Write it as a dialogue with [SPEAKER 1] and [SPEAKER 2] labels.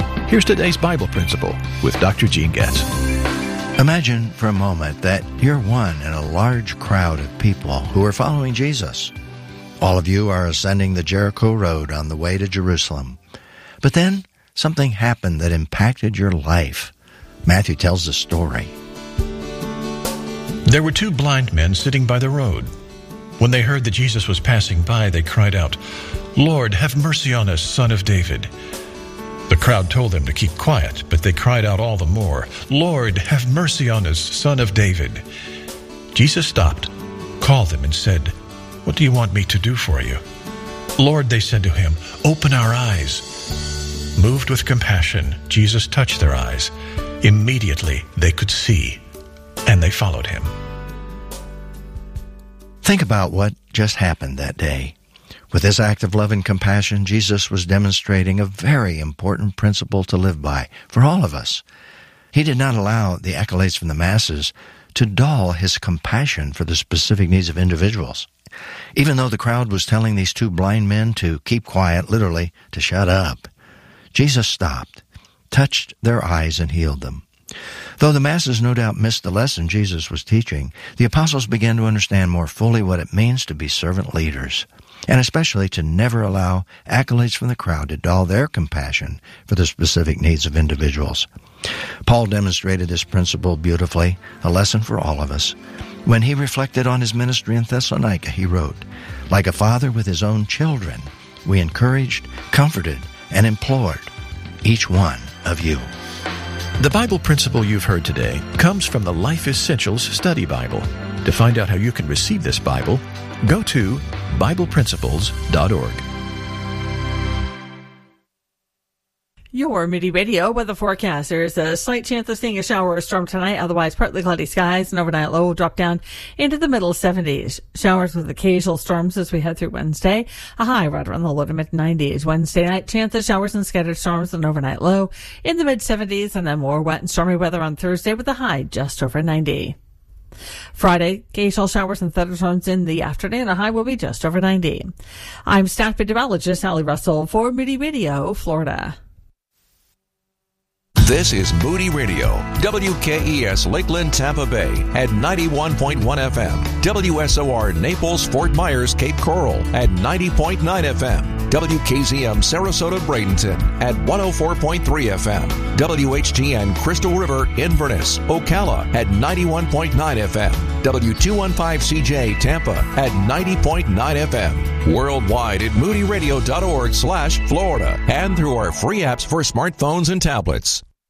[SPEAKER 1] Here's today's Bible principle with Dr. Gene Getz.
[SPEAKER 2] Imagine for a moment that you're one in a large crowd of people who are following Jesus. All of you are ascending the Jericho Road on the way to Jerusalem. But then something happened that impacted your life. Matthew tells the story.
[SPEAKER 1] There were 2 blind men sitting by the road. When they heard that Jesus was passing by, they cried out, "Lord, have mercy on us, Son of David." The crowd told them to keep quiet, but they cried out all the more, "Lord, have mercy on us, Son of David." Jesus stopped, called them, and said, "What do you want me to do for you?" "Lord," they said to him, "open our eyes." Moved with compassion, Jesus touched their eyes. Immediately they could see, and they followed him.
[SPEAKER 2] Think about what just happened that day. With this act of love and compassion, Jesus was demonstrating a very important principle to live by for all of us. He did not allow the accolades from the masses to dull his compassion for the specific needs of individuals. Even though the crowd was telling these 2 blind men to keep quiet, literally, to shut up, Jesus stopped, touched their eyes, and healed them. Though the masses no doubt missed the lesson Jesus was teaching, the apostles began to understand more fully what it means to be servant leaders, and especially to never allow accolades from the crowd to dull their compassion for the specific needs of individuals. Paul demonstrated this principle beautifully, a lesson for all of us. When he reflected on his ministry in Thessalonica, he wrote, "Like a father with his own children, we encouraged, comforted, and implored each one of you."
[SPEAKER 1] The Bible principle you've heard today comes from the Life Essentials Study Bible. To find out how you can receive this Bible, go to BiblePrinciples.org.
[SPEAKER 3] Your Moody Radio weather forecast. There's a slight chance of seeing a shower or storm tonight, otherwise partly cloudy skies, and overnight low will drop down into the middle 70s. Showers with occasional storms as we head through Wednesday. A high right around the low to mid-90s. Wednesday night, chance of showers and scattered storms, and overnight low in the mid-70s, and then more wet and stormy weather on Thursday with a high just over 90. Friday, occasional showers and thunderstorms in the afternoon. A high will be just over 90. I'm staff meteorologist Allie Russell for Moody Radio, Florida.
[SPEAKER 4] This is Moody Radio, WKES Lakeland, Tampa Bay at 91.1 FM, WSOR Naples, Fort Myers, Cape Coral at 90.9 FM, WKZM Sarasota, Bradenton at 104.3 FM, WHTN Crystal River, Inverness, Ocala at 91.9 FM, W215CJ Tampa at 90.9 FM, worldwide at moodyradio.org/Florida, and through our free apps for smartphones and tablets.